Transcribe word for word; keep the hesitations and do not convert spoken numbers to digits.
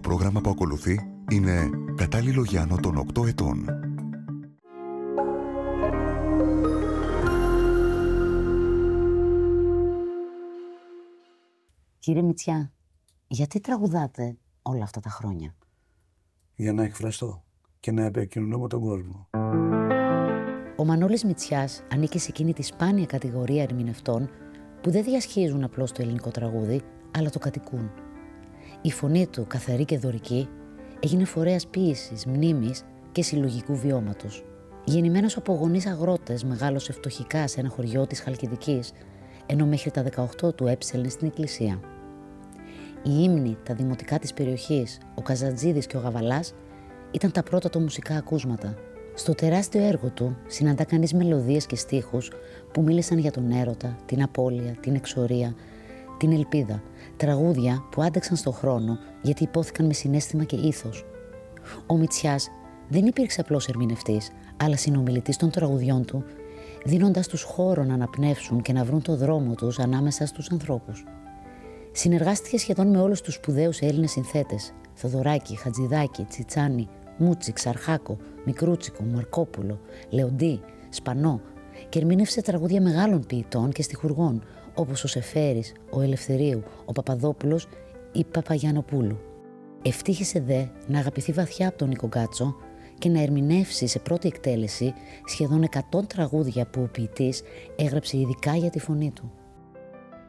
πρόγραμμα που ακολουθεί είναι κατάλληλο για άνω των οκτώ ετών. Κύριε Μητσιά, γιατί τραγουδάτε όλα αυτά τα χρόνια? Για να εκφραστώ και να επικοινωνώ με τον κόσμο. Ο Μανώλης Μητσιάς ανήκει σε εκείνη τη σπάνια κατηγορία ερμηνευτών που δεν διασχίζουν απλώς το ελληνικό τραγούδι, αλλά το κατοικούν. Η φωνή του, καθαρή και δωρική, έγινε φορέας ποίησης, μνήμης και συλλογικού βιώματος. Γεννημένος από γονείς αγρότες, μεγάλωσε φτωχικά σε ένα χωριό της Χαλκιδικής, ενώ μέχρι τα δεκαοκτώ του έψελνε στην εκκλησία. Οι ύμνοι, τα δημοτικά της περιοχής, ο Καζατζίδης και ο Γαβαλάς ήταν τα πρώτα του μουσικά ακούσματα. Στο τεράστιο έργο του συναντά κανείς μελωδίες και στίχους που μίλησαν για τον έρωτα, την απώλεια, την εξορία, την ελπίδα, τραγούδια που άντεξαν στον χρόνο γιατί υπόθηκαν με συναίσθημα και ήθος. Ο Μητσιάς δεν υπήρξε απλώς ερμηνευτής, αλλά συνομιλητής των τραγουδιών του, δίνοντας τους χώρο να αναπνεύσουν και να βρουν το δρόμο τους ανάμεσα στους ανθρώπους. Συνεργάστηκε σχεδόν με όλους τους σπουδαίους Έλληνες συνθέτες, Θοδωράκη, Χατζηδάκη, Τσιτσάνη, Μούτσι, Ξαρχάκο, Μικρούτσικο, Μαρκόπουλο, Λεοντή, Σπανό και ερμήνευσε τραγούδια μεγάλων ποιητών και στιχουργών όπως ο Σεφέρης, ο Ελευθερίου, ο Παπαδόπουλος ή Παπαγιαννοπούλου. Ευτύχησε δε να αγαπηθεί βαθιά από τον Νίκο Γκάτσο και να ερμηνεύσει σε πρώτη εκτέλεση σχεδόν εκατό τραγούδια που ο ποιητής έγραψε ειδικά για τη φωνή του.